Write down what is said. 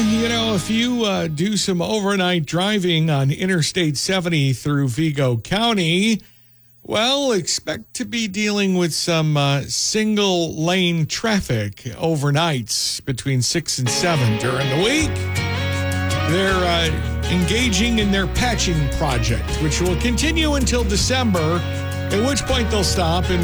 if you do some overnight driving on Interstate 70 through Vigo County, well, expect to be dealing with some single lane traffic overnights between 6 and 7 during the week. They're engaging in their patching project, which will continue until December, at which point they'll stop and